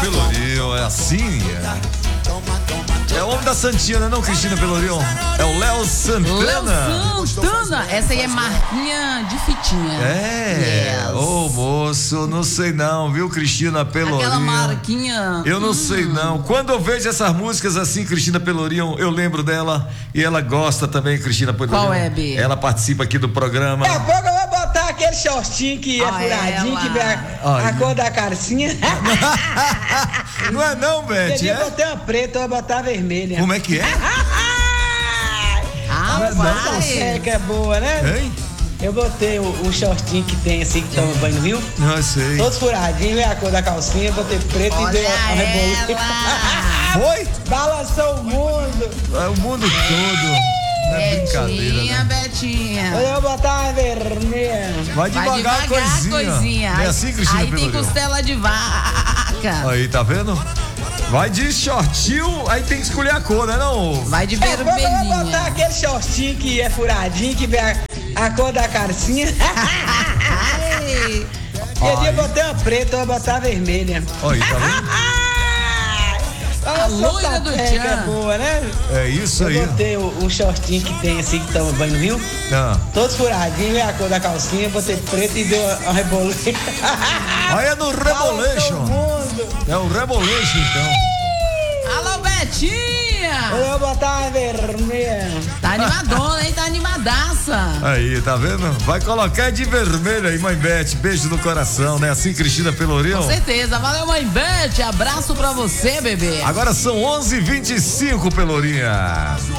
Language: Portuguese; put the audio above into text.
Pelourinho, é assim? É o homem da Santinha, não é não, Cristina Pelourinho? É o Léo Santana. Léo Santana, essa aí é marquinha de fitinha. É, ô moço, não sei não, viu, Cristina Pelourinho? Aquela marquinha. Eu não sei não. Quando eu vejo essas músicas assim, Cristina Pelourinho, eu lembro dela e ela gosta também, Cristina Pelourinho. Qual é, B? Ela participa aqui do programa. Daqui a pouco eu vou botar aquele shortinho que é furadinho, que vem a cor da calcinha. Não é não, Beth? Eu botei uma preta, eu vou botar vermelha. Como é que é? Essa seca é boa, né? Hein? Eu botei o shortinho que tem assim, que toma banho no rio. Não sei. Todos furadinhos, vem a cor da calcinha, eu botei preto e dei a rebolada. Foi? Balançou o mundo. É o mundo todo. Não é brincadeira, né? Betinha. Eu vou botar uma vermelha. Vai devagar, coisinha. Não é assim, Cristina Aí tem Pelourinho? costela de vaca. Aí, tá vendo? Vai de shortinho, aí tem que escolher a cor, né não? Vai de Eu vou botar vermelhinha. aquele shortinho que é furadinho, que vem a cor da calcinha. Ei, E eu botei uma preta, eu vou botar vermelha. Aí, tá vendo? A loira do É Tchan. boa, né? É isso aí. Eu botei o shortinho que tem assim, que toma banho no rio. Ah. Todos furadinhos, vem a cor da calcinha, eu botei preto e deu a rebolada. Aí é no Rebolation. É o Rebolation, então. Alô, Betinha. Eu vou botar uma vermelha. Tá animadona, hein? Tá animadaça. Aí, tá vendo? Vai colocar de vermelho aí, mãe Beth. Beijo no coração, né? Assim, Cristina Pelourinho. Com certeza. Valeu, mãe Beth. Abraço pra você, bebê. Agora são 11h25, Pelourinha.